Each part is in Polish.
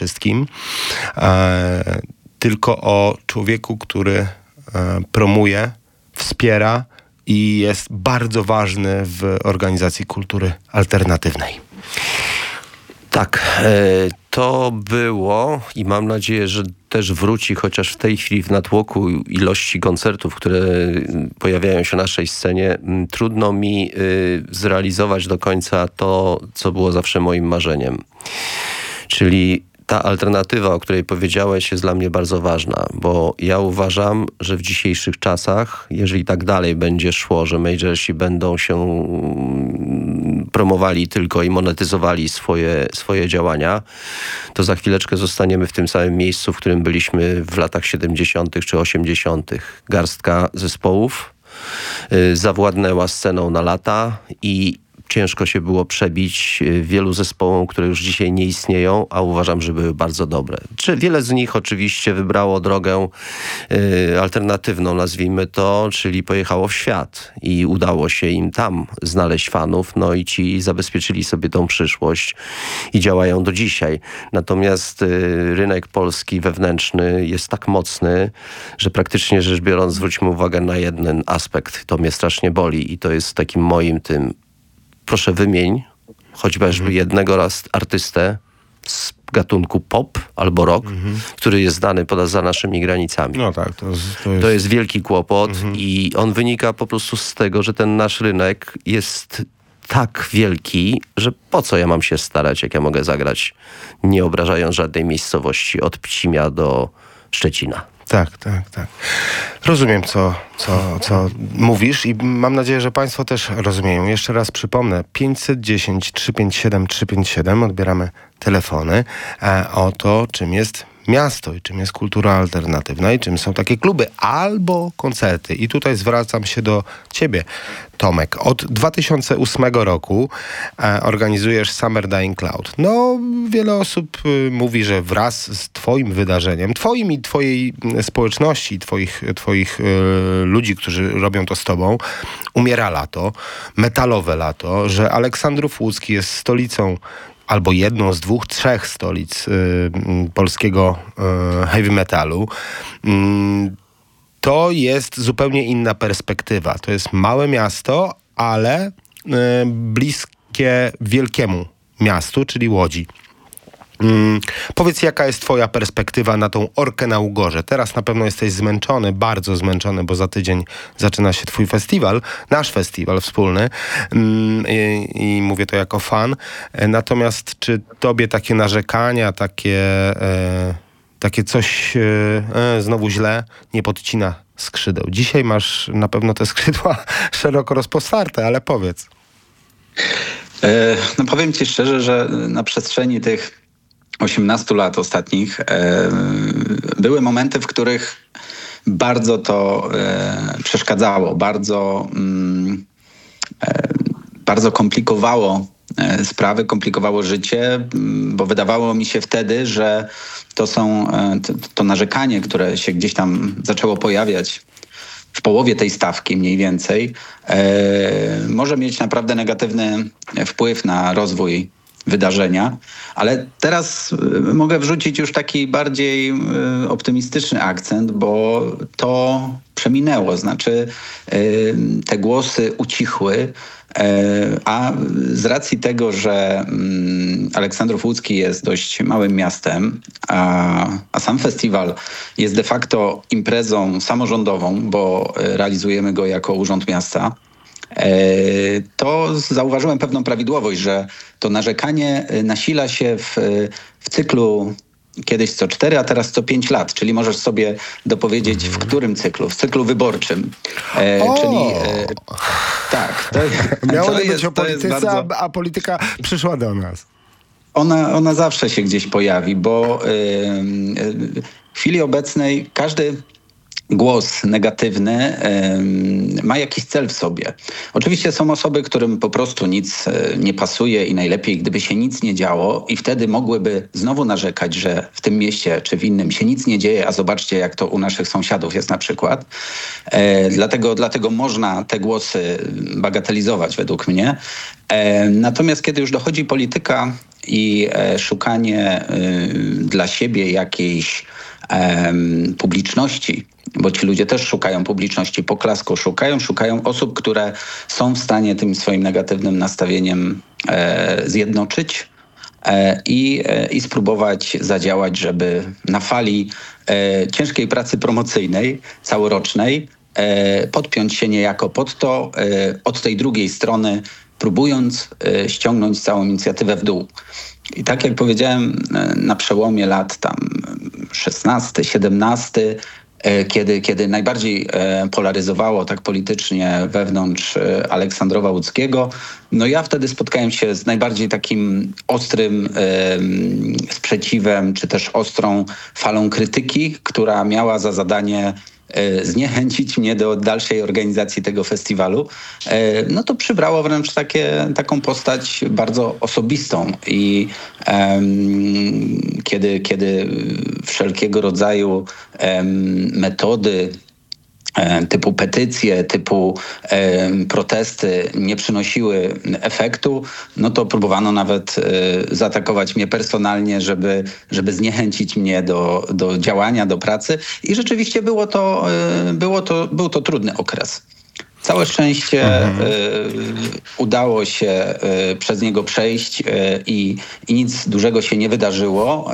wszystkim, tylko o człowieku, który promuje, wspiera i jest bardzo ważny w organizacji kultury alternatywnej. Tak, to było i mam nadzieję, że też wróci, chociaż w tej chwili w natłoku ilości koncertów, które pojawiają się na naszej scenie, trudno mi zrealizować do końca to, co było zawsze moim marzeniem. Czyli ta alternatywa, o której powiedziałeś, jest dla mnie bardzo ważna, bo ja uważam, że w dzisiejszych czasach, jeżeli tak dalej będzie szło, że majorsi będą się promowali tylko i monetyzowali swoje działania, to za chwileczkę zostaniemy w tym samym miejscu, w którym byliśmy w latach 70. czy 80. Garstka zespołów zawładnęła sceną na lata i ciężko się było przebić wielu zespołom, które już dzisiaj nie istnieją, a uważam, że były bardzo dobre. Wiele z nich oczywiście wybrało drogę alternatywną, nazwijmy to, czyli pojechało w świat i udało się im tam znaleźć fanów, no i ci zabezpieczyli sobie tą przyszłość i działają do dzisiaj. Natomiast rynek polski wewnętrzny jest tak mocny, że praktycznie rzecz biorąc zwróćmy uwagę na jeden aspekt. To mnie strasznie boli i to jest takim moim tym. Proszę wymień choćby jednego artystę z gatunku pop albo rock, który jest znany poza naszymi granicami. No tak, to jest wielki kłopot i on wynika po prostu z tego, że ten nasz rynek jest tak wielki, że po co ja mam się starać, jak ja mogę zagrać, nie obrażając żadnej miejscowości od Pcimia do Szczecina. Tak. Rozumiem, co mówisz i mam nadzieję, że państwo też rozumieją. Jeszcze raz przypomnę, 510 357 357, odbieramy telefony o to, czym jest miasto i czym jest kultura alternatywna i czym są takie kluby albo koncerty. I tutaj zwracam się do ciebie, Tomek. Od 2008 roku organizujesz Summer Dying Cloud. No, wiele osób mówi, że wraz z twoim wydarzeniem, twoim i twojej społeczności, twoich ludzi, którzy robią to z tobą, umiera lato, metalowe lato, że Aleksandrów Łódzki jest stolicą albo jedną z 2, 3 stolic polskiego heavy metalu. To jest zupełnie inna perspektywa. To jest małe miasto, ale bliskie wielkiemu miastu, czyli Łodzi. Powiedz, jaka jest twoja perspektywa na tą Orkę na Ugorze? Teraz na pewno jesteś zmęczony, bardzo zmęczony, bo za tydzień zaczyna się twój festiwal, nasz festiwal wspólny i mówię to jako fan. Natomiast czy tobie takie narzekania, takie coś znowu źle nie podcina skrzydeł? Dzisiaj masz na pewno te skrzydła szeroko rozpostarte, ale powiedz. No powiem ci szczerze, że na przestrzeni tych 18 lat ostatnich były momenty, w których bardzo to przeszkadzało, bardzo komplikowało sprawy, komplikowało życie, bo wydawało mi się wtedy, że to narzekanie, które się gdzieś tam zaczęło pojawiać w połowie tej stawki mniej więcej, może mieć naprawdę negatywny wpływ na rozwój wydarzenia, ale teraz mogę wrzucić już taki bardziej optymistyczny akcent, bo to przeminęło, znaczy te głosy ucichły, a z racji tego, że Aleksandrów Łódzki jest dość małym miastem, a sam festiwal jest de facto imprezą samorządową, bo realizujemy go jako Urząd Miasta, to zauważyłem pewną prawidłowość, że to narzekanie nasila się w cyklu kiedyś co 4, a teraz co 5 lat. Czyli możesz sobie dopowiedzieć, w którym cyklu? W cyklu wyborczym. Tak. Miało być o polityce, a polityka przyszła do nas. Ona zawsze się gdzieś pojawi, bo w chwili obecnej każdy głos negatywny ma jakiś cel w sobie. Oczywiście są osoby, którym po prostu nic nie pasuje i najlepiej, gdyby się nic nie działo i wtedy mogłyby znowu narzekać, że w tym mieście czy w innym się nic nie dzieje, a zobaczcie, jak to u naszych sąsiadów jest na przykład. Dlatego można te głosy bagatelizować według mnie. Natomiast kiedy już dochodzi polityka i szukanie dla siebie jakiejś publiczności, bo ci ludzie też szukają publiczności, poklasku, szukają osób, które są w stanie tym swoim negatywnym nastawieniem zjednoczyć i spróbować zadziałać, żeby na fali ciężkiej pracy promocyjnej, całorocznej, podpiąć się niejako pod to, od tej drugiej strony, próbując ściągnąć całą inicjatywę w dół. I tak jak powiedziałem, na przełomie lat tam 16, 17, kiedy najbardziej polaryzowało tak politycznie wewnątrz Aleksandrowa Łódzkiego, no ja wtedy spotkałem się z najbardziej takim ostrym sprzeciwem, czy też ostrą falą krytyki, która miała za zadanie zniechęcić mnie do dalszej organizacji tego festiwalu, no to przybrało wręcz taką postać bardzo osobistą. I kiedy wszelkiego rodzaju metody typu petycje, typu protesty nie przynosiły efektu, no to próbowano nawet zaatakować mnie personalnie, żeby zniechęcić mnie do działania, do pracy. I rzeczywiście był to trudny okres. Całe szczęście udało się przez niego przejść i nic dużego się nie wydarzyło.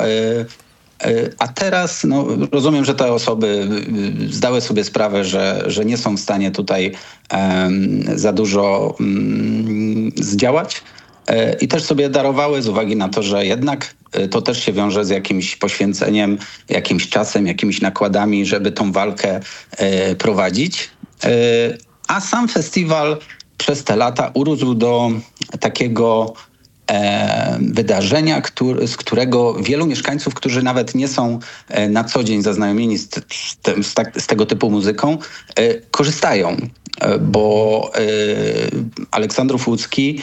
A teraz rozumiem, że te osoby zdały sobie sprawę, że nie są w stanie tutaj za dużo zdziałać i też sobie darowały z uwagi na to, że jednak to też się wiąże z jakimś poświęceniem, jakimś czasem, jakimiś nakładami, żeby tą walkę prowadzić. A sam festiwal przez te lata urósł do takiego wydarzenia, z którego wielu mieszkańców, którzy nawet nie są na co dzień zaznajomieni z tego typu muzyką, korzystają, bo Aleksandrów Łódzki,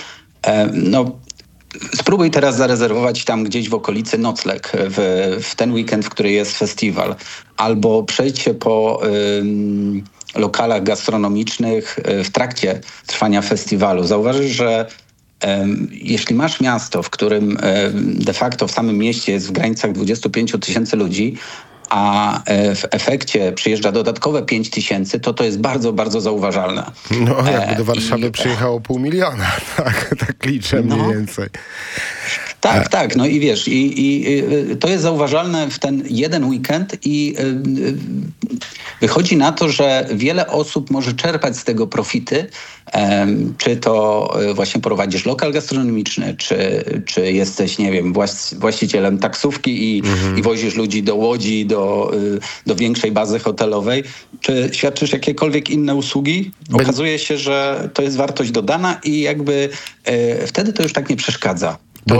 spróbuj teraz zarezerwować tam gdzieś w okolicy nocleg w ten weekend, w który jest festiwal, albo przejdź się po lokalach gastronomicznych w trakcie trwania festiwalu. Zauważysz, że jeśli masz miasto, w którym de facto w samym mieście jest w granicach 25 000 ludzi, a w efekcie przyjeżdża dodatkowe 5 000, to jest bardzo, bardzo zauważalne. No, jakby do Warszawy przyjechało 500 000, tak liczę mniej więcej. Tak. No i wiesz, i to jest zauważalne w ten jeden weekend i wychodzi na to, że wiele osób może czerpać z tego profity, czy to właśnie prowadzisz lokal gastronomiczny, czy jesteś, nie wiem, właścicielem taksówki i wozisz ludzi do Łodzi, do większej bazy hotelowej, czy świadczysz jakiekolwiek inne usługi. Okazuje się, że to jest wartość dodana i jakby wtedy to już tak nie przeszkadza.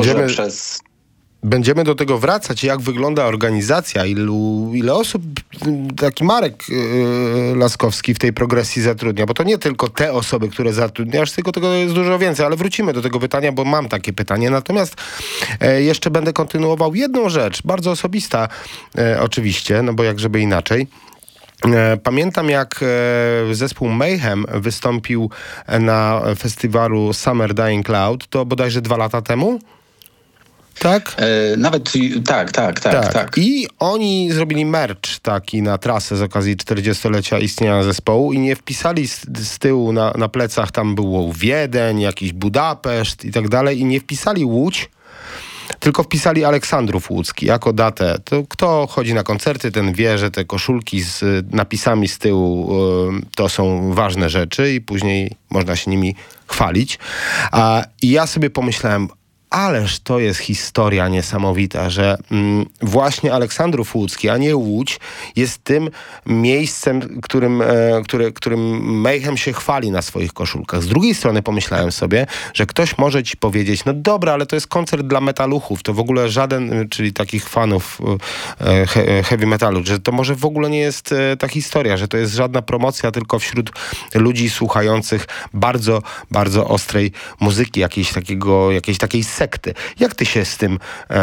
Będziemy do tego wracać, jak wygląda organizacja, ile osób taki Marek Laskowski w tej progresji zatrudnia, bo to nie tylko te osoby, które zatrudniasz, tylko tego jest dużo więcej, ale wrócimy do tego pytania, bo mam takie pytanie. Natomiast jeszcze będę kontynuował jedną rzecz, bardzo osobista oczywiście, no bo jak żeby inaczej. Pamiętam, jak zespół Mayhem wystąpił na festiwalu Summer Dying Cloud, to bodajże 2 lata temu? Tak? Nawet tak. I oni zrobili merch taki na trasę z okazji 40-lecia istnienia zespołu i nie wpisali z tyłu na plecach, tam było Wiedeń, jakiś Budapeszt i tak dalej, i nie wpisali Łódź, tylko wpisali Aleksandrów Łódzki jako datę. To kto chodzi na koncerty, ten wie, że te koszulki z napisami z tyłu to są ważne rzeczy i później można się nimi chwalić. I ja sobie pomyślałem, ależ to jest historia niesamowita, że właśnie Aleksandrów Łódzki, a nie Łódź, jest tym miejscem, którym Mayhem się chwali na swoich koszulkach. Z drugiej strony pomyślałem sobie, że ktoś może ci powiedzieć, no dobra, ale to jest koncert dla metaluchów, to w ogóle żaden, czyli takich fanów heavy metalu, że to może w ogóle nie jest ta historia, że to jest żadna promocja, tylko wśród ludzi słuchających bardzo, bardzo ostrej muzyki, jakiejś takiej sekty sekty. Jak ty się z tym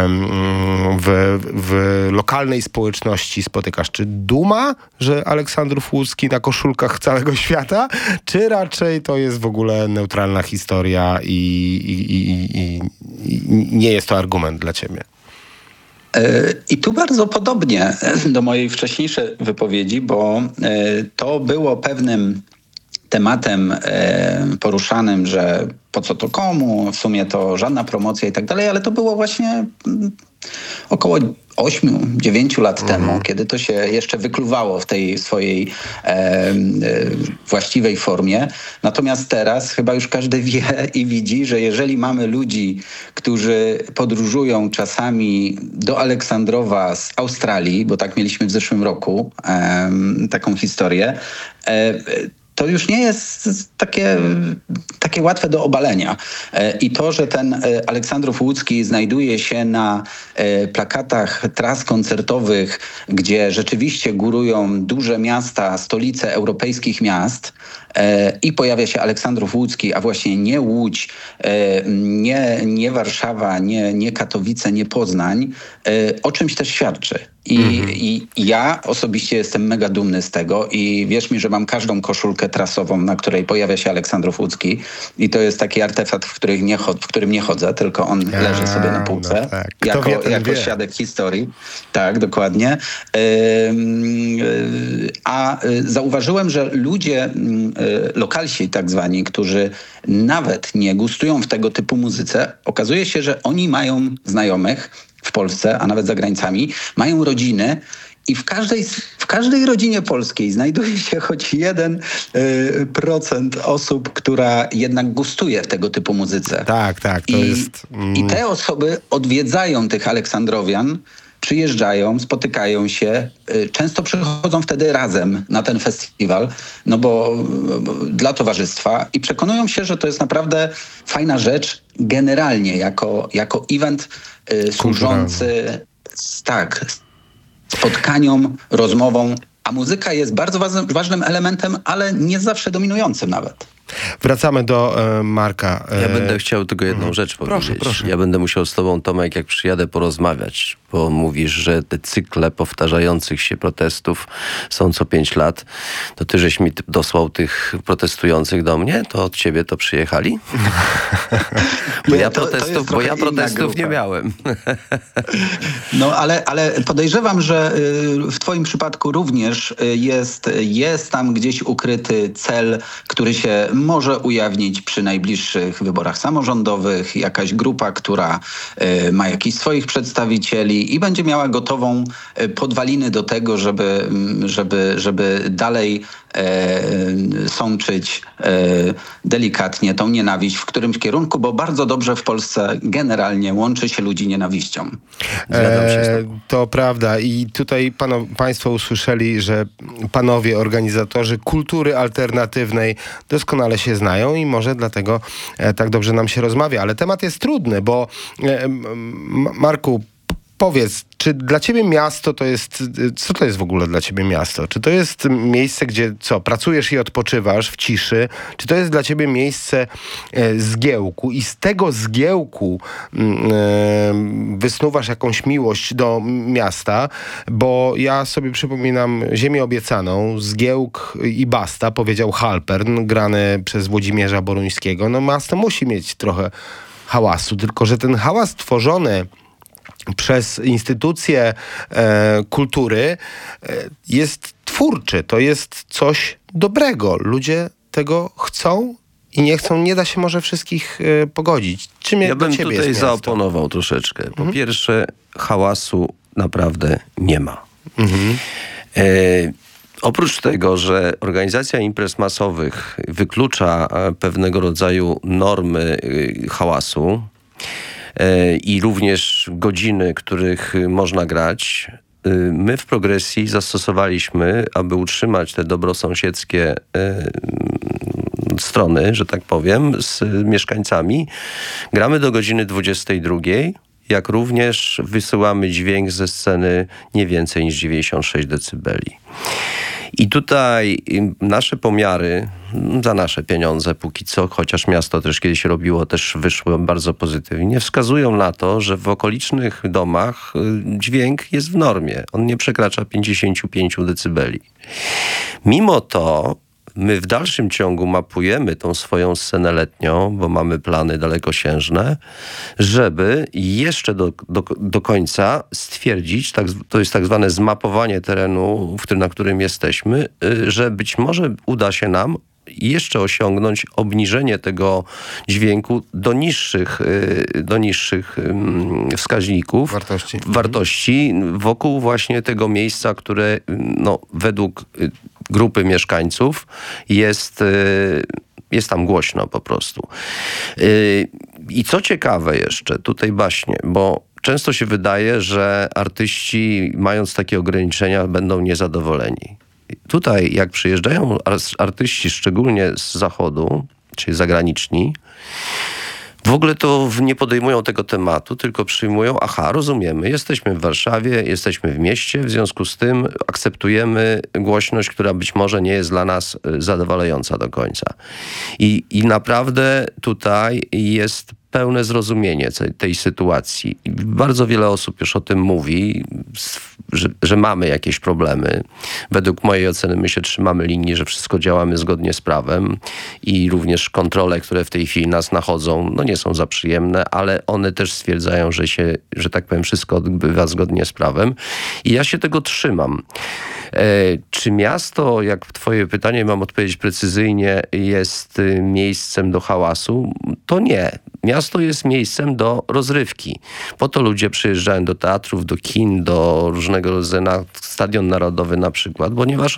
w lokalnej społeczności spotykasz? Czy duma, że Aleksandrów Łódzki na koszulkach całego świata? Czy raczej to jest w ogóle neutralna historia i nie jest to argument dla ciebie? I tu bardzo podobnie do mojej wcześniejszej wypowiedzi, bo to było pewnym tematem poruszanym, że po co to komu, w sumie to żadna promocja i tak dalej, ale to było właśnie około 8-9 lat temu, kiedy to się jeszcze wykluwało w tej swojej właściwej formie. Natomiast teraz chyba już każdy wie i widzi, że jeżeli mamy ludzi, którzy podróżują czasami do Aleksandrowa z Australii, bo tak mieliśmy w zeszłym roku taką historię, to już nie jest takie łatwe do obalenia. I to, że ten Aleksandrów Łódzki znajduje się na plakatach tras koncertowych, gdzie rzeczywiście górują duże miasta, stolice europejskich miast, i pojawia się Aleksandrów Łódzki, a właśnie nie Łódź, nie Warszawa, nie Katowice, nie Poznań, o czymś też świadczy. I ja osobiście jestem mega dumny z tego i wierz mi, że mam każdą koszulkę trasową, na której pojawia się Aleksandrów Łódzki i to jest taki artefakt, w którym nie chodzę, tylko on leży sobie na półce, no tak. jako świadek historii. Tak, dokładnie. A zauważyłem, że ludzie, lokalsi tak zwani, którzy nawet nie gustują w tego typu muzyce, okazuje się, że oni mają znajomych w Polsce, a nawet za granicami, mają rodziny i w każdej rodzinie polskiej znajduje się choć 1% osób, która jednak gustuje w tego typu muzyce. Tak, to jest... I te osoby odwiedzają tych Aleksandrowian, przyjeżdżają, spotykają się, często przychodzą wtedy razem na ten festiwal, no bo dla towarzystwa i przekonują się, że to jest naprawdę fajna rzecz generalnie, jako event służący spotkaniom, rozmowom, a muzyka jest bardzo ważnym elementem, ale nie zawsze dominującym nawet. Wracamy do Marka. Ja będę chciał tylko jedną rzecz powiedzieć. Proszę. Ja będę musiał z tobą, Tomek, jak przyjadę, porozmawiać, bo mówisz, że te cykle powtarzających się protestów są co 5 lat. To ty żeś mi dosłał tych protestujących do mnie? To od ciebie to przyjechali? Bo ja protestów nie miałem. No ale podejrzewam, że w twoim przypadku również jest tam gdzieś ukryty cel, który się może ujawnić przy najbliższych wyborach samorządowych, jakaś grupa, która ma jakichś swoich przedstawicieli i będzie miała gotową podwaliny do tego, żeby dalej sączyć delikatnie tą nienawiść w którymś kierunku, bo bardzo dobrze w Polsce generalnie łączy się ludzi nienawiścią. Zgadzam się z tobą. To prawda i tutaj państwo usłyszeli, że panowie organizatorzy kultury alternatywnej doskonale się znają i może dlatego tak dobrze nam się rozmawia, ale temat jest trudny, bo Marku, powiedz, czy dla ciebie miasto to jest... Co to jest w ogóle dla ciebie miasto? Czy to jest miejsce, gdzie pracujesz i odpoczywasz w ciszy? Czy to jest dla ciebie miejsce zgiełku i z tego zgiełku wysnuwasz jakąś miłość do miasta? Bo ja sobie przypominam Ziemię obiecaną, zgiełk i basta, powiedział Halpern, grany przez Włodzimierza Boruńskiego. No miasto musi mieć trochę hałasu, tylko że ten hałas tworzony przez instytucje kultury jest twórczy. To jest coś dobrego. Ludzie tego chcą i nie chcą. Nie da się może wszystkich pogodzić. Czym ja dla bym ciebie tutaj jest miasto? zaoponował troszeczkę. Po pierwsze, hałasu naprawdę nie ma. Oprócz tego, że organizacja imprez masowych wyklucza pewnego rodzaju normy hałasu, i również godziny, których można grać. My w Progresji zastosowaliśmy, aby utrzymać te dobrosąsiedzkie strony, że tak powiem, z mieszkańcami. Gramy do godziny 22, jak również wysyłamy dźwięk ze sceny nie więcej niż 96 decybeli. I tutaj nasze pomiary za nasze pieniądze póki co, chociaż miasto też kiedyś robiło, też wyszło bardzo pozytywnie, wskazują na to, że w okolicznych domach dźwięk jest w normie. On nie przekracza 55 decybeli. Mimo to my w dalszym ciągu mapujemy tą swoją scenę letnią, bo mamy plany dalekosiężne, żeby jeszcze do końca stwierdzić, to jest tak zwane zmapowanie terenu, na którym jesteśmy, że być może uda się nam jeszcze osiągnąć obniżenie tego dźwięku do niższych wskaźników, wartości wokół właśnie tego miejsca, które według grupy mieszkańców jest tam głośno po prostu. I co ciekawe jeszcze, tutaj baśnie, bo często się wydaje, że artyści, mając takie ograniczenia, będą niezadowoleni. Tutaj, jak przyjeżdżają artyści, szczególnie z zachodu, czyli zagraniczni, w ogóle to nie podejmują tego tematu, tylko przyjmują, rozumiemy, jesteśmy w Warszawie, jesteśmy w mieście, w związku z tym akceptujemy głośność, która być może nie jest dla nas zadowalająca do końca. I naprawdę tutaj jest pełne zrozumienie tej sytuacji. Bardzo wiele osób już o tym mówi, że mamy jakieś problemy. Według mojej oceny my się trzymamy linii, że wszystko działamy zgodnie z prawem i również kontrole, które w tej chwili nas nachodzą, nie są za przyjemne, ale one też stwierdzają, że tak powiem, wszystko odbywa zgodnie z prawem. I ja się tego trzymam. Czy miasto, jak twoje pytanie mam odpowiedzieć precyzyjnie, jest miejscem do hałasu? To nie. Miasto jest miejscem do rozrywki. Po to ludzie przyjeżdżają do teatrów, do kin, do różnego rodzaju, na Stadion Narodowy na przykład, ponieważ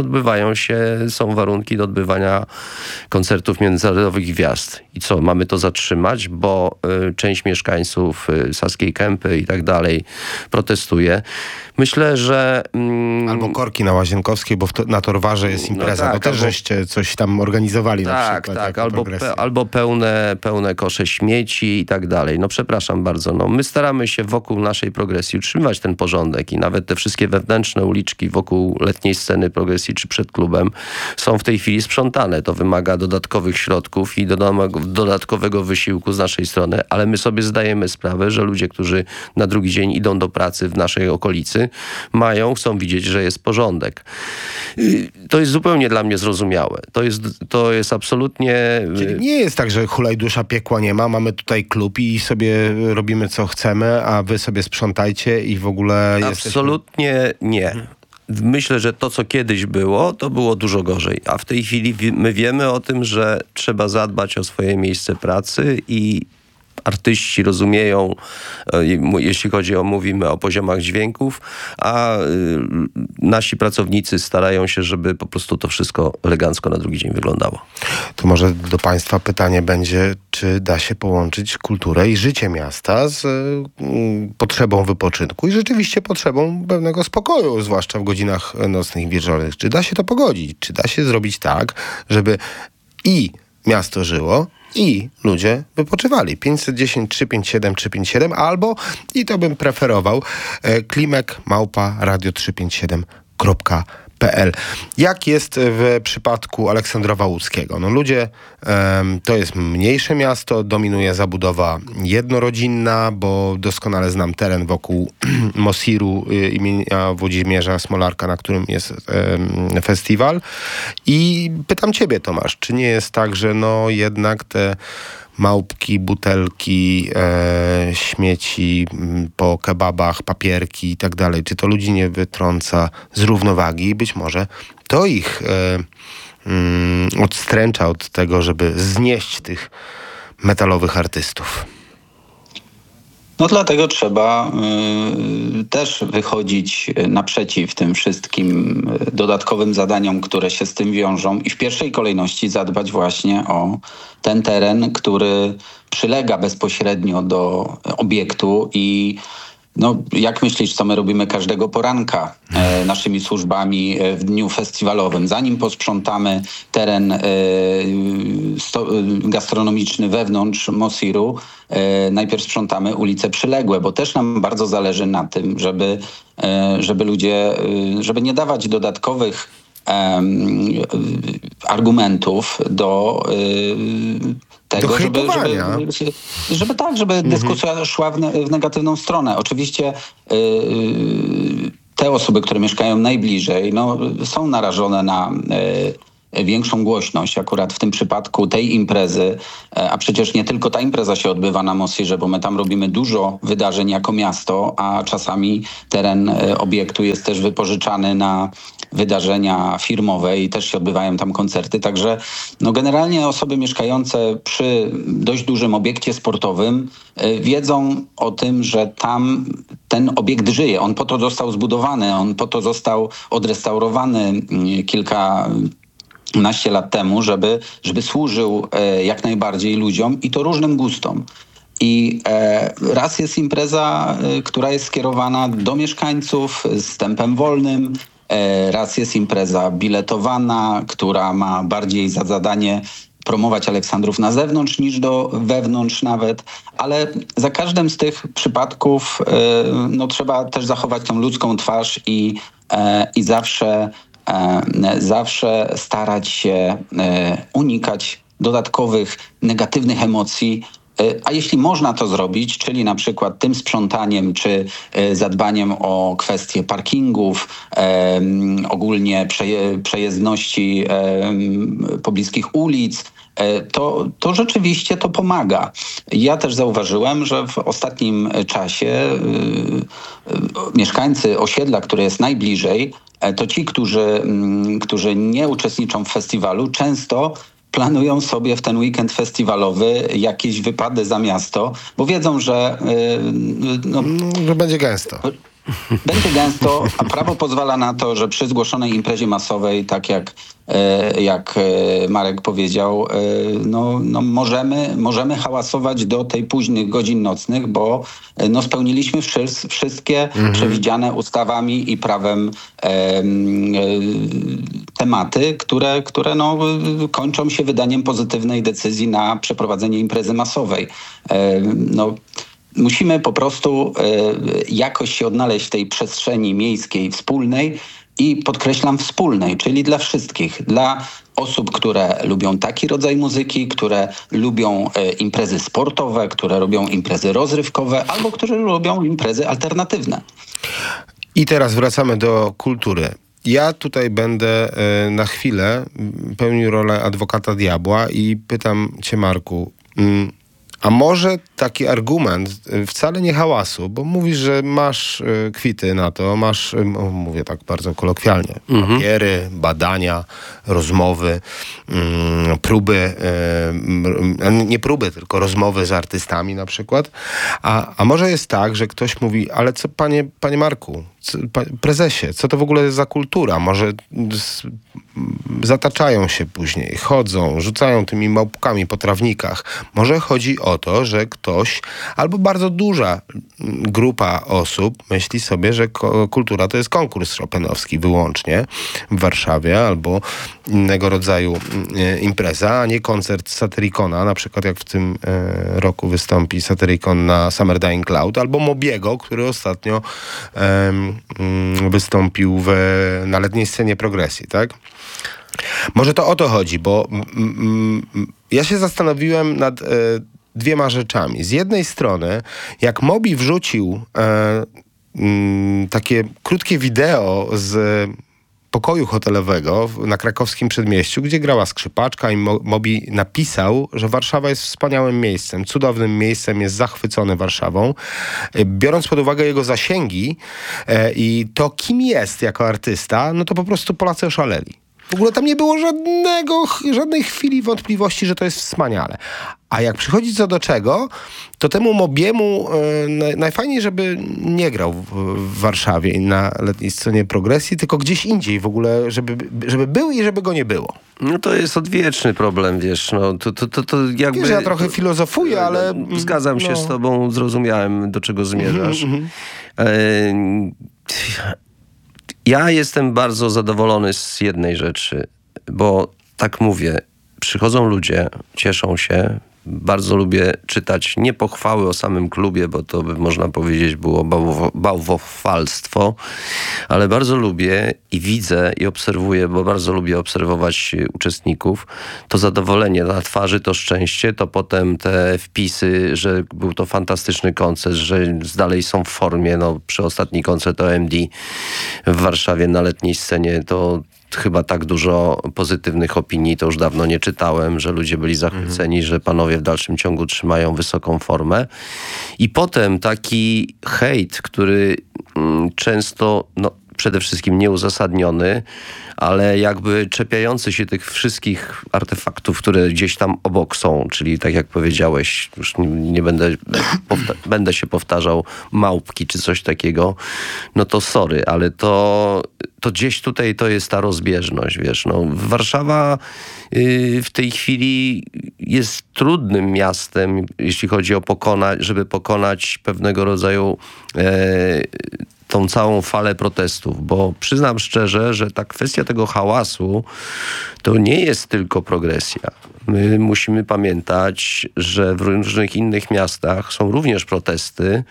są warunki do odbywania koncertów międzynarodowych gwiazd. I co, mamy to zatrzymać, bo część mieszkańców Saskiej Kępy i tak dalej protestuje. Myślę, że... Albo korki na Łazienkowskiej, bo na Torwarze jest impreza. To też żeście coś tam organizowali na przykład. Tak, albo pełne kosze śmieci i tak dalej. Przepraszam bardzo. My staramy się wokół naszej progresji utrzymywać ten porządek i nawet te wszystkie wewnętrzne uliczki wokół letniej sceny progresji czy przed klubem są w tej chwili sprzątane. To wymaga dodatkowych środków i dodatkowego wysiłku z naszej strony, ale my sobie zdajemy sprawę, że ludzie, którzy na drugi dzień idą do pracy w naszej okolicy, chcą widzieć, że jest porządek. To jest zupełnie dla mnie zrozumiałe. To jest absolutnie... Czyli nie jest tak, że hulaj dusza, piekła nie ma, mamy tutaj klub i sobie robimy co chcemy, a wy sobie sprzątajcie i w ogóle Absolutnie nie. Myślę, że to, co kiedyś było, to było dużo gorzej. A w tej chwili my wiemy o tym, że trzeba zadbać o swoje miejsce pracy i artyści rozumieją, jeśli mówimy o poziomach dźwięków, a nasi pracownicy starają się, żeby po prostu to wszystko elegancko na drugi dzień wyglądało. To może do państwa pytanie będzie, czy da się połączyć kulturę i życie miasta z potrzebą wypoczynku i rzeczywiście potrzebą pewnego spokoju, zwłaszcza w godzinach nocnych i wieczornych. Czy da się to pogodzić? Czy da się zrobić tak, żeby i miasto żyło, i ludzie wypoczywali. 510 357 357 albo, i to bym preferował, klimek@radio357.pl. Jak jest w przypadku Aleksandrowa Łódzkiego? Ludzie, to jest mniejsze miasto, dominuje zabudowa jednorodzinna, bo doskonale znam teren wokół Mosiru imienia Włodzimierza Smolarka, na którym jest festiwal. I pytam ciebie, Tomasz, czy nie jest tak, że jednak te małpki, butelki, śmieci po kebabach, papierki i tak dalej, czy to ludzi nie wytrąca z równowagi i być może to ich odstręcza od tego, żeby znieść tych metalowych artystów? Dlatego trzeba też wychodzić naprzeciw tym wszystkim dodatkowym zadaniom, które się z tym wiążą i w pierwszej kolejności zadbać właśnie o ten teren, który przylega bezpośrednio do obiektu i jak myślisz, co my robimy każdego poranka naszymi służbami w dniu festiwalowym? Zanim posprzątamy teren gastronomiczny wewnątrz Mosiru, najpierw sprzątamy ulice przyległe, bo też nam bardzo zależy na tym, żeby ludzie, żeby nie dawać dodatkowych argumentów do tego, hejtowania. żeby dyskusja szła w negatywną stronę. Oczywiście te osoby, które mieszkają najbliżej, są narażone na większą głośność akurat w tym przypadku tej imprezy, a przecież nie tylko ta impreza się odbywa na Mosirze, bo my tam robimy dużo wydarzeń jako miasto, a czasami teren obiektu jest też wypożyczany na wydarzenia firmowe i też się odbywają tam koncerty, także generalnie osoby mieszkające przy dość dużym obiekcie sportowym wiedzą o tym, że tam ten obiekt żyje. On po to został zbudowany, on po to został odrestaurowany kilkanaście lat temu, żeby służył jak najbardziej ludziom i to różnym gustom. I raz jest impreza, która jest skierowana do mieszkańców z tempem wolnym, raz jest impreza biletowana, która ma bardziej za zadanie promować Aleksandrów na zewnątrz niż wewnątrz nawet, ale za każdym z tych przypadków trzeba też zachować tą ludzką twarz i zawsze starać się unikać dodatkowych negatywnych emocji. A jeśli można to zrobić, czyli na przykład tym sprzątaniem, czy zadbaniem o kwestie parkingów, ogólnie przejezdności pobliskich ulic, to rzeczywiście to pomaga. Ja też zauważyłem, że w ostatnim czasie mieszkańcy osiedla, które jest najbliżej, to ci, którzy nie uczestniczą w festiwalu, często planują sobie w ten weekend festiwalowy jakieś wypady za miasto, bo wiedzą, że że będzie gęsto. Będzie gęsto, a prawo pozwala na to, że przy zgłoszonej imprezie masowej, tak jak Marek powiedział, możemy hałasować do tej późnych godzin nocnych, bo spełniliśmy wszystkie przewidziane ustawami i prawem tematy, które kończą się wydaniem pozytywnej decyzji na przeprowadzenie imprezy masowej. Musimy po prostu jakoś się odnaleźć w tej przestrzeni miejskiej wspólnej i podkreślam wspólnej, czyli dla wszystkich. Dla osób, które lubią taki rodzaj muzyki, które lubią imprezy sportowe, które lubią imprezy rozrywkowe albo które lubią imprezy alternatywne. I teraz wracamy do kultury. Ja tutaj będę na chwilę pełnił rolę adwokata diabła i pytam cię, Marku, a może taki argument wcale nie hałasu, bo mówisz, że masz kwity na to, masz, mówię tak bardzo kolokwialnie, papiery, badania, rozmowy, próby, nie próby, tylko rozmowy z artystami na przykład. A może jest tak, że ktoś mówi, ale co panie Marku, prezesie, co to w ogóle jest za kultura? Może zataczają się później, chodzą, rzucają tymi małpkami po trawnikach. Może chodzi o to, że ktoś albo bardzo duża grupa osób myśli sobie, że kultura to jest konkurs chopinowski wyłącznie w Warszawie albo innego rodzaju impreza, a nie koncert Satyricona, na przykład jak w tym roku wystąpi Satyricon na Summer Dying Cloud, albo Mobiego, który ostatnio wystąpił na letniej scenie progresji, tak? Może to o to chodzi, bo ja się zastanowiłem nad dwiema rzeczami. Z jednej strony, jak Mobi wrzucił takie krótkie wideo z pokoju hotelowego na krakowskim przedmieściu, gdzie grała skrzypaczka i Mobi napisał, że Warszawa jest wspaniałym miejscem, cudownym miejscem, jest zachwycony Warszawą. Biorąc pod uwagę jego zasięgi i to, kim jest jako artysta, no to po prostu Polacy oszaleli. W ogóle tam nie było żadnej chwili wątpliwości, że to jest wspaniale. A jak przychodzi co do czego, to temu Mobiemu najfajniej, żeby nie grał w Warszawie na letniej scenie progresji, tylko gdzieś indziej w ogóle, żeby był i żeby go nie było. No to jest odwieczny problem, wiesz. No, to jakby... Wiesz, ja trochę filozofuję, ale... Zgadzam się z tobą, zrozumiałem, do czego zmierzasz. Ja jestem bardzo zadowolony z jednej rzeczy, bo tak mówię, przychodzą ludzie, cieszą się, bardzo lubię czytać nie pochwały o samym klubie, bo to by można powiedzieć było bałwochwalstwo, ale bardzo lubię i widzę i obserwuję, bo bardzo lubię obserwować uczestników, to zadowolenie na twarzy, to szczęście, to potem te wpisy, że był to fantastyczny koncert, że dalej są w formie. No, przy ostatni koncert OMD w Warszawie na letniej scenie to chyba tak dużo pozytywnych opinii to już dawno nie czytałem, że ludzie byli zachwyceni, że panowie w dalszym ciągu trzymają wysoką formę. I potem taki hejt, który często, no przede wszystkim nieuzasadniony, ale jakby czepiający się tych wszystkich artefaktów, które gdzieś tam obok są, czyli tak jak powiedziałeś, już nie będę, będę się powtarzał, małpki czy coś takiego, no to sorry, ale to gdzieś tutaj to jest ta rozbieżność, wiesz. No, Warszawa w tej chwili jest trudnym miastem, jeśli chodzi o żeby pokonać pewnego rodzaju tą całą falę protestów, bo przyznam szczerze, że ta kwestia tego hałasu to nie jest tylko progresja. My musimy pamiętać, że w różnych innych miastach są również protesty,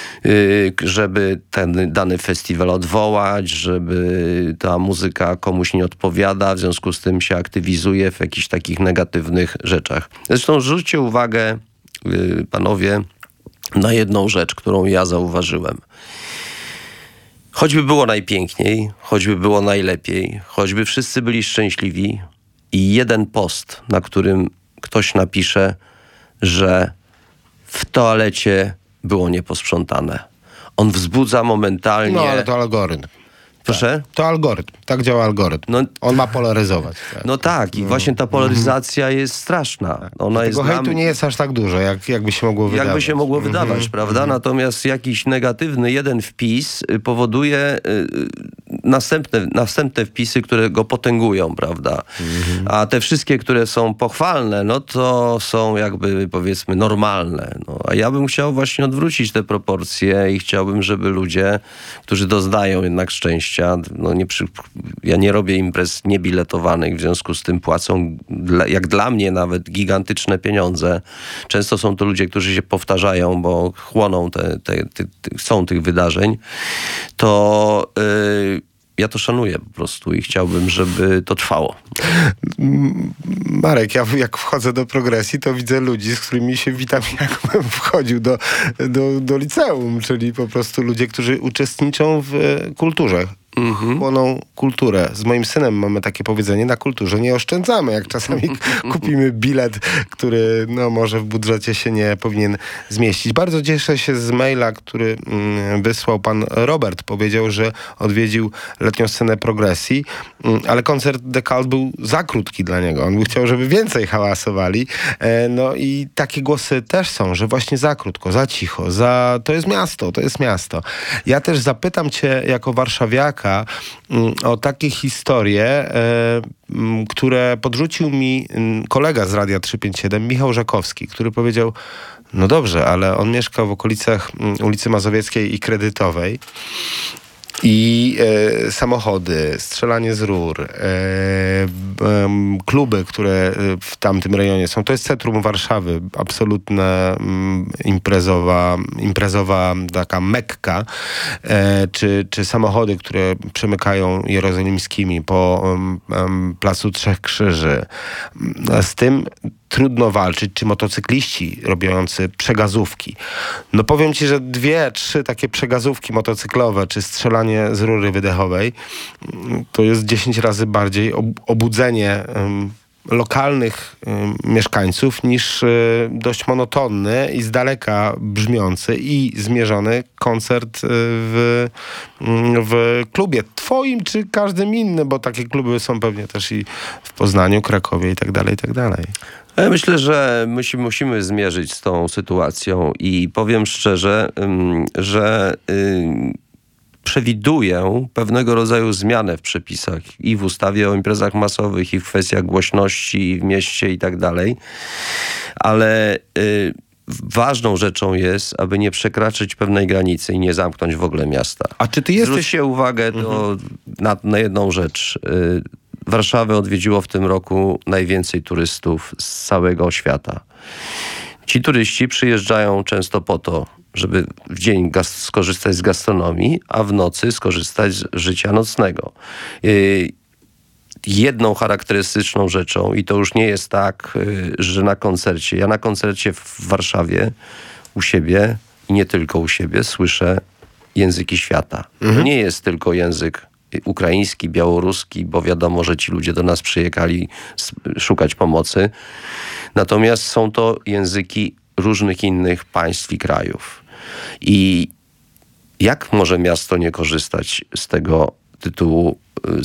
żeby ten dany festiwal odwołać, żeby ta muzyka komuś nie odpowiada, w związku z tym się aktywizuje w jakichś takich negatywnych rzeczach. Zresztą zwróćcie uwagę, panowie, na jedną rzecz, którą ja zauważyłem. Choćby było najpiękniej, choćby było najlepiej, choćby wszyscy byli szczęśliwi i jeden post, na którym ktoś napisze, że w toalecie było nieposprzątane. On wzbudza momentalnie... No, ale to algorytm. Proszę? To algorytm. Tak działa algorytm. No, on ma polaryzować. Tak. No tak, i właśnie ta polaryzacja jest straszna. Ona jest Tego hejtu nie jest aż tak dużo, jakby się mogło wydawać. Jakby się mogło wydawać, prawda? Natomiast jakiś negatywny jeden wpis powoduje następne wpisy, które go potęgują, prawda? A te wszystkie, które są pochwalne, no to są jakby, powiedzmy, normalne. No, a ja bym chciał właśnie odwrócić te proporcje i chciałbym, żeby ludzie, którzy doznają jednak szczęścia, no ja nie robię imprez niebiletowanych, w związku z tym płacą, jak dla mnie nawet, gigantyczne pieniądze. Często są to ludzie, którzy się powtarzają, bo chłoną chcą tych wydarzeń. To ja to szanuję po prostu i chciałbym, żeby to trwało. Marek, ja jak wchodzę do progresji, to widzę ludzi, z którymi się witam, jakbym wchodził do liceum, czyli po prostu ludzie, którzy uczestniczą w kulturze. Chłoną kulturę. Z moim synem mamy takie powiedzenie, na kulturze nie oszczędzamy. Jak czasami kupimy bilet, który no, może w budżecie się nie powinien zmieścić. Bardzo cieszę się z maila, który wysłał pan Robert. Powiedział, że odwiedził letnią scenę progresji, ale koncert The Cult był za krótki dla niego. On by chciał, żeby więcej hałasowali. No i takie głosy też są, że właśnie za krótko, za cicho, to jest miasto. Ja też zapytam cię jako warszawiaka o takie historie, które podrzucił mi kolega z Radia 357, Michał Żakowski, który powiedział, no dobrze, ale on mieszkał w okolicach ulicy Mazowieckiej i Kredytowej. I samochody, strzelanie z rur, kluby, które w tamtym rejonie są. To jest centrum Warszawy, absolutna imprezowa taka Mekka, czy samochody, które przemykają jerozolimskimi po Placu Trzech Krzyży. Z tym trudno walczyć, czy motocykliści robiący przegazówki. No powiem ci, że 2-3 takie przegazówki motocyklowe, czy strzelanie z rury wydechowej, to jest 10 razy bardziej obudzenie lokalnych mieszkańców niż dość monotonny i z daleka brzmiący i zmierzony koncert w klubie twoim czy każdym innym, bo takie kluby są pewnie też i w Poznaniu, Krakowie i tak dalej, i tak dalej. Ja myślę, że my się musimy zmierzyć z tą sytuacją i powiem szczerze, że przewiduję pewnego rodzaju zmianę w przepisach i w ustawie o imprezach masowych, i w kwestiach głośności w mieście i tak dalej. Ale ważną rzeczą jest, aby nie przekraczać pewnej granicy i nie zamknąć w ogóle miasta. A czy ty jesteś... Zwróćcie uwagę na jedną rzecz. Warszawę odwiedziło w tym roku najwięcej turystów z całego świata. Ci turyści przyjeżdżają często po to, żeby w dzień skorzystać z gastronomii, a w nocy skorzystać z życia nocnego. Jedną charakterystyczną rzeczą, i to już nie jest tak, że ja na koncercie w Warszawie u siebie i nie tylko u siebie słyszę języki świata. To nie jest tylko język ukraiński, białoruski, bo wiadomo, że ci ludzie do nas przyjechali szukać pomocy. Natomiast są to języki różnych innych państw i krajów. I jak może miasto nie korzystać z tego tytułu,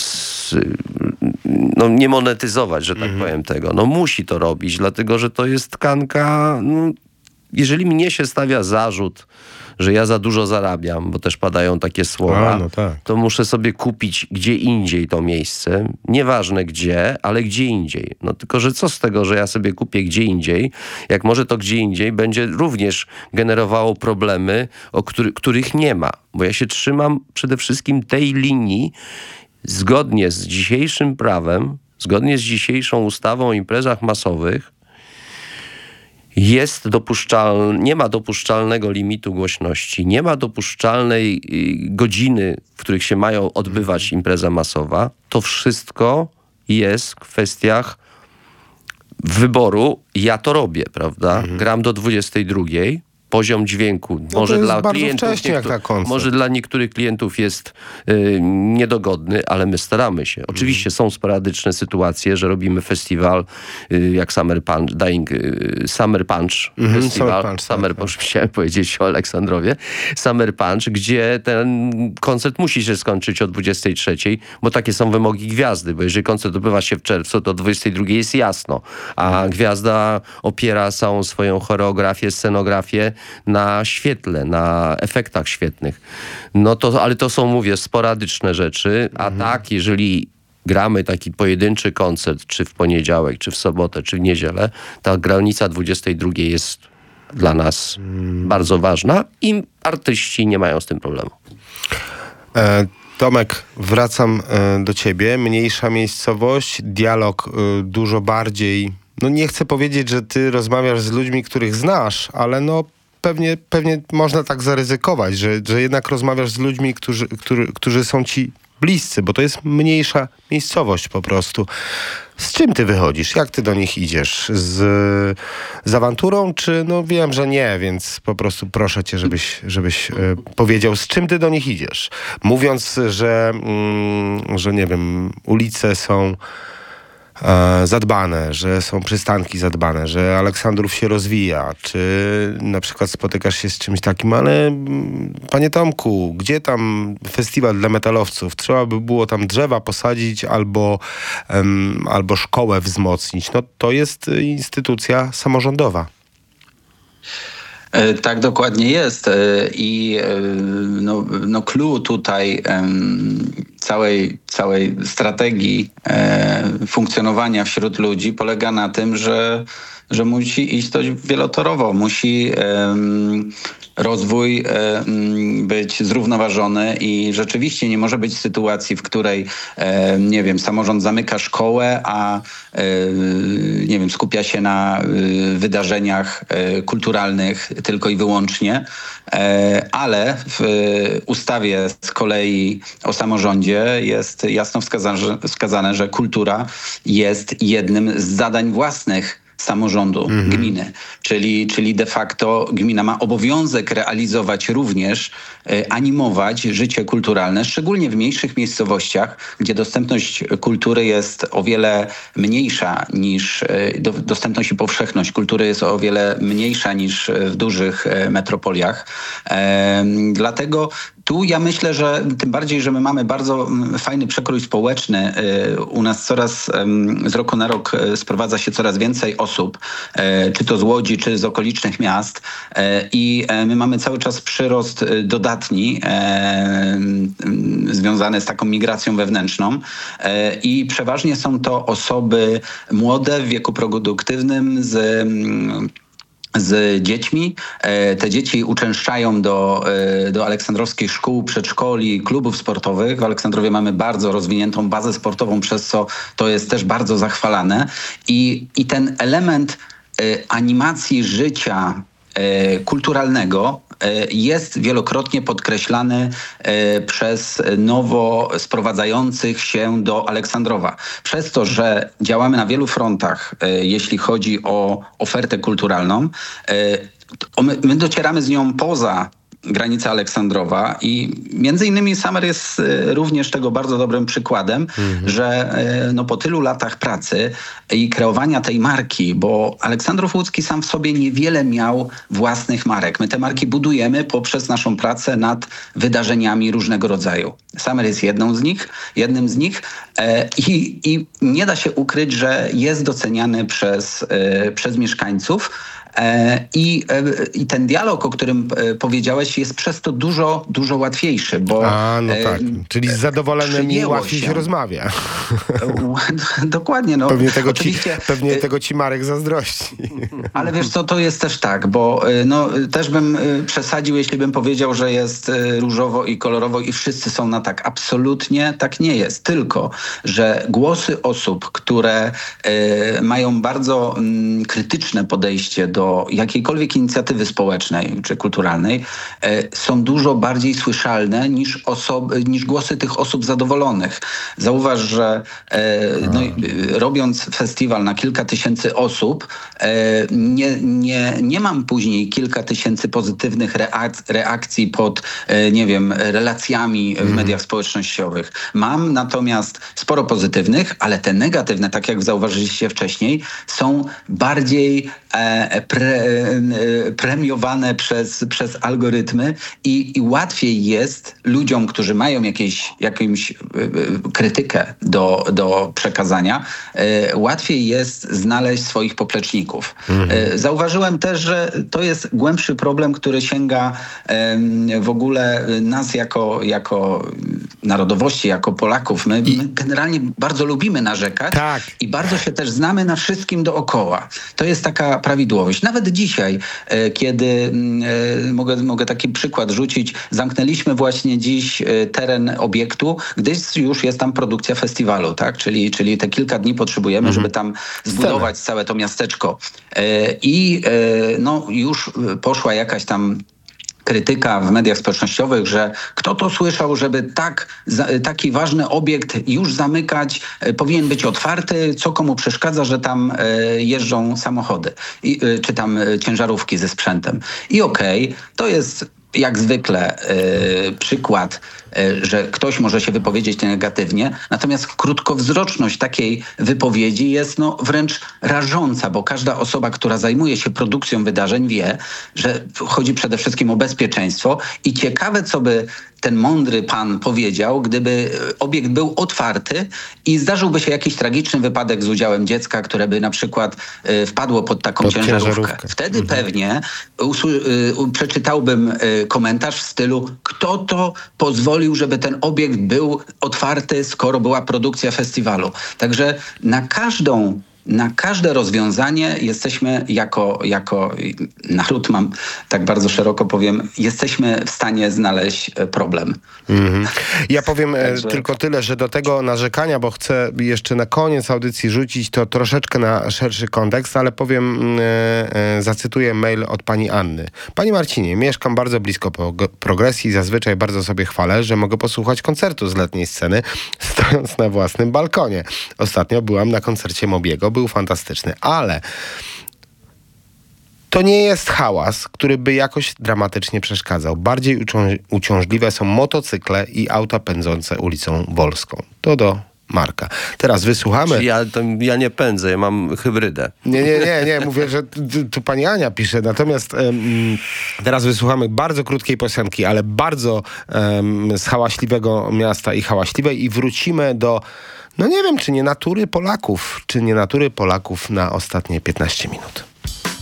nie monetyzować, że tak powiem tego. No musi to robić, dlatego że to jest tkanka. Jeżeli mnie się stawia zarzut, że ja za dużo zarabiam, bo też padają takie słowa, to muszę sobie kupić gdzie indziej to miejsce. Nieważne gdzie, ale gdzie indziej. No tylko, że co z tego, że ja sobie kupię gdzie indziej, jak może to gdzie indziej będzie również generowało problemy, których nie ma. Bo ja się trzymam przede wszystkim tej linii zgodnie z dzisiejszym prawem, zgodnie z dzisiejszą ustawą o imprezach masowych, nie ma dopuszczalnego limitu głośności, nie ma dopuszczalnej godziny, w których się mają odbywać impreza masowa. To wszystko jest w kwestiach wyboru. Ja to robię, prawda? Gram do 22:00. Poziom dźwięku może dla klientów, może dla niektórych klientów jest niedogodny, ale my staramy się. Oczywiście są sporadyczne sytuacje, że robimy festiwal jak Summer Punch Festiwal. Summer Punch, chciałem powiedzieć o Aleksandrowie. Summer Punch, gdzie ten koncert musi się skończyć o 23:00, bo takie są wymogi gwiazdy, bo jeżeli koncert odbywa się w czerwcu, to o 22:00 jest jasno, a gwiazda opiera całą swoją choreografię, scenografię na świetle, na efektach świetnych. Ale to są, mówię, sporadyczne rzeczy, a tak, jeżeli gramy taki pojedynczy koncert, czy w poniedziałek, czy w sobotę, czy w niedzielę, ta granica 22:00 jest dla nas bardzo ważna i artyści nie mają z tym problemu. Tomek, wracam do ciebie. Mniejsza miejscowość, dialog dużo bardziej... nie chcę powiedzieć, że ty rozmawiasz z ludźmi, których znasz, ale pewnie można tak zaryzykować, że jednak rozmawiasz z ludźmi, którzy są ci bliscy, bo to jest mniejsza miejscowość po prostu. Z czym ty wychodzisz? Jak ty do nich idziesz? Z awanturą? Czy wiem, że nie, więc po prostu proszę cię, żebyś powiedział, z czym ty do nich idziesz? Mówiąc, że nie wiem, ulice są zadbane, że są przystanki zadbane, że Aleksandrów się rozwija, czy na przykład spotykasz się z czymś takim, ale panie Tomku, gdzie tam festiwal dla metalowców? Trzeba by było tam drzewa posadzić albo szkołę wzmocnić. To jest instytucja samorządowa. Tak dokładnie jest i clue tutaj całej strategii funkcjonowania wśród ludzi polega na tym, że musi iść to wielotorowo, musi rozwój być zrównoważony i rzeczywiście nie może być sytuacji, w której samorząd zamyka szkołę, a skupia się na wydarzeniach kulturalnych tylko i wyłącznie, ale w ustawie z kolei o samorządzie jest jasno wskazane, że kultura jest jednym z zadań własnych samorządu gminy. Czyli de facto gmina ma obowiązek realizować również, animować życie kulturalne, szczególnie w mniejszych miejscowościach, gdzie dostępność kultury jest o wiele mniejsza niż dostępność i powszechność kultury jest o wiele mniejsza niż w dużych metropoliach. Dlatego tu ja myślę, że tym bardziej, że my mamy bardzo fajny przekrój społeczny. U nas z roku na rok sprowadza się coraz więcej osób, czy to z Łodzi, czy z okolicznych miast. I my mamy cały czas przyrost dodatni związany z taką migracją wewnętrzną. I przeważnie są to osoby młode, w wieku produktywnym, z dziećmi. Te dzieci uczęszczają do aleksandrowskich szkół, przedszkoli, klubów sportowych. W Aleksandrowie mamy bardzo rozwiniętą bazę sportową, przez co to jest też bardzo zachwalane. I ten element animacji życia kulturalnego jest wielokrotnie podkreślany przez nowo sprowadzających się do Aleksandrowa. Przez to, że działamy na wielu frontach, jeśli chodzi o ofertę kulturalną, my docieramy z nią poza granica Aleksandrowa i między innymi Summer jest również tego bardzo dobrym przykładem, że no, po tylu latach pracy i kreowania tej marki, bo Aleksandrów Łódzki sam w sobie niewiele miał własnych marek. My te marki budujemy poprzez naszą pracę nad wydarzeniami różnego rodzaju. Summer jest jednym z nich i nie da się ukryć, że jest doceniany przez mieszkańców. I ten dialog, o którym powiedziałeś, jest przez to dużo, dużo łatwiejszy, bo... no tak, czyli z zadowolonymi łatwiej się rozmawia. Dokładnie. No. Pewnie tego ci Marek zazdrości. Ale wiesz co, to jest też tak, bo no, też bym przesadził, jeśli bym powiedział, że jest różowo i kolorowo i wszyscy są na tak. Absolutnie tak nie jest. Tylko, że głosy osób, które mają bardzo krytyczne podejście do jakiejkolwiek inicjatywy społecznej czy kulturalnej, są dużo bardziej słyszalne niż głosy tych osób zadowolonych. Zauważ, że robiąc festiwal na kilka tysięcy osób, nie mam później kilka tysięcy pozytywnych reakcji pod, nie wiem, relacjami w mediach społecznościowych. Mam natomiast sporo pozytywnych, ale te negatywne, tak jak zauważyliście wcześniej, są bardziej premiowane przez algorytmy i łatwiej jest ludziom, którzy mają jakąś krytykę do przekazania, łatwiej jest znaleźć swoich popleczników. Zauważyłem też, że to jest głębszy problem, który sięga w ogóle nas jako narodowości, jako Polaków. My generalnie bardzo lubimy narzekać i bardzo się też znamy na wszystkim dookoła. To jest taka prawidłowość. Nawet dzisiaj, kiedy mogę taki przykład rzucić, zamknęliśmy właśnie dziś teren obiektu, gdyż już jest tam produkcja festiwalu, tak? Czyli te kilka dni potrzebujemy, żeby tam zbudować całe to miasteczko. No już poszła jakaś tam krytyka w mediach społecznościowych, że kto to słyszał, żeby taki ważny obiekt już zamykać, powinien być otwarty, co komu przeszkadza, że tam jeżdżą samochody czy tam ciężarówki ze sprzętem. I to jest jak zwykle przykład, że ktoś może się wypowiedzieć negatywnie, natomiast krótkowzroczność takiej wypowiedzi jest wręcz rażąca, bo każda osoba, która zajmuje się produkcją wydarzeń, wie, że chodzi przede wszystkim o bezpieczeństwo i ciekawe, co by ten mądry pan powiedział, gdyby obiekt był otwarty i zdarzyłby się jakiś tragiczny wypadek z udziałem dziecka, które by na przykład wpadło pod taką ciężarówkę. Wtedy pewnie przeczytałbym komentarz w stylu, kto to pozwolił, żeby ten obiekt był otwarty, skoro była produkcja festiwalu. Także na każde rozwiązanie jesteśmy jako naród, tak bardzo szeroko powiem, jesteśmy w stanie znaleźć problem. Ja powiem tylko tyle, że do tego narzekania, bo chcę jeszcze na koniec audycji rzucić to troszeczkę na szerszy kontekst, ale zacytuję mail od pani Anny. Pani Marcinie, mieszkam bardzo blisko Progresji i zazwyczaj bardzo sobie chwalę, że mogę posłuchać koncertu z letniej sceny, stojąc na własnym balkonie. Ostatnio byłam na koncercie Mobiego, był fantastyczny, ale to nie jest hałas, który by jakoś dramatycznie przeszkadzał. Bardziej uciążliwe są motocykle i auta pędzące ulicą Wolską. To do Marka. Teraz wysłuchamy... Ja nie pędzę, ja mam hybrydę. Nie, mówię, że tu pani Ania pisze. Natomiast teraz wysłuchamy bardzo krótkiej piosenki, ale bardzo z hałaśliwego miasta i hałaśliwej i wrócimy do nie wiem, czy nie natury Polaków na ostatnie 15 minut.